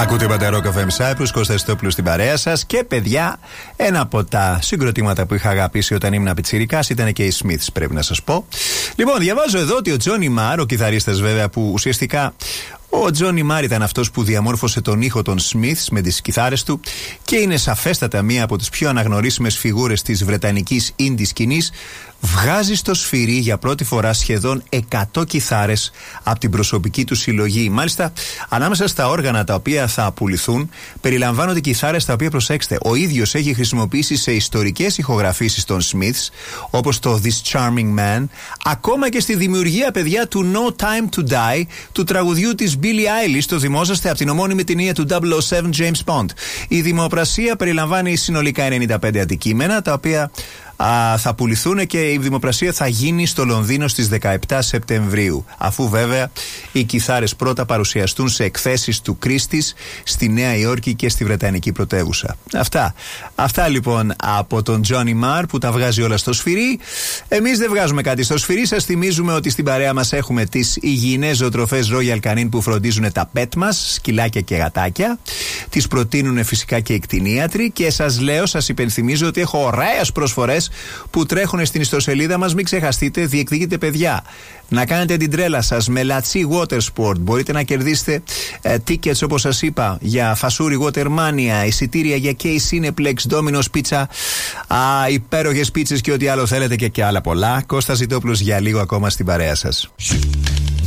Ακούτε Πανταρόκ FM Cyprus, Κώστας Στόπουλος στην παρέα σας. Και παιδιά, ένα από τα συγκροτήματα που είχα αγαπήσει όταν ήμουν πιτσιρικάς ήταν και οι Smiths, πρέπει να σας πω. Λοιπόν, διαβάζω εδώ ότι ο Τζόνι Μαρ, ο κιθαρίστας βέβαια, που ουσιαστικά ο Τζόνι Μαρ ήταν αυτός που διαμόρφωσε τον ήχο των Smiths με τις κιθάρες του και είναι σαφέστατα μία από τις πιο αναγνωρίσιμες φιγούρες της βρετανικής indie σκηνής. Βγάζει στο σφυρί για πρώτη φορά σχεδόν 100 κιθάρες από την προσωπική του συλλογή. Μάλιστα, ανάμεσα στα όργανα τα οποία θα πουληθούν περιλαμβάνονται κιθάρες τα οποία, προσέξτε, ο ίδιος έχει χρησιμοποιήσει σε ιστορικές ηχογραφήσεις των Smiths, όπως το This Charming Man, ακόμα και στη δημιουργία, παιδιά, του No Time to Die, του τραγουδιού της Billie Eilish, το θυμόσαστε από την ομώνυμη ταινία του 007 James Bond. Η δημοπρασία περιλαμβάνει συνολικά 95 αντικείμενα, τα οποία θα πουληθούν και η δημοπρασία θα γίνει στο Λονδίνο στις 17 Σεπτεμβρίου. Αφού βέβαια οι κιθάρες πρώτα παρουσιαστούν σε εκθέσεις του Κρίστης στη Νέα Υόρκη και στη Βρετανική πρωτεύουσα. Αυτά λοιπόν από τον Τζόνι Μαρ που τα βγάζει όλα στο σφυρί. Εμείς δεν βγάζουμε κάτι στο σφυρί. Σας θυμίζουμε ότι στην παρέα μας έχουμε τις υγιεινές ζωοτροφές Royal Canin που φροντίζουν τα pet μας, σκυλάκια και γατάκια. Τις προτείνουν φυσικά και οι κτηνίατροι. Και σας υπενθυμίζω ότι έχω ωραίες προσφορές που τρέχουν στην ιστοσελίδα μας. Μην ξεχαστείτε, διεκδικείτε παιδιά να κάνετε την τρέλα σας με Λατσί Watersport. Μπορείτε να κερδίσετε tickets, όπως σας είπα, για Φασούρι Watermania, εισιτήρια για K Cineplex, Domino's Pizza, υπέροχες πίτσες και ό,τι άλλο θέλετε και άλλα πολλά. Κώστας Ζητόπουλος για λίγο ακόμα στην παρέα σας.